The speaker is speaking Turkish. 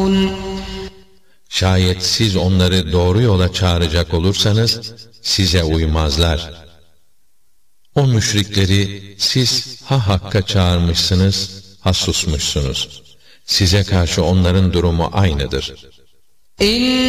Şayet siz onları doğru yola çağıracak olursanız, size uymazlar. O müşrikleri siz ha hakka çağırmışsınız, ha susmuşsunuz. Size karşı onların durumu aynıdır.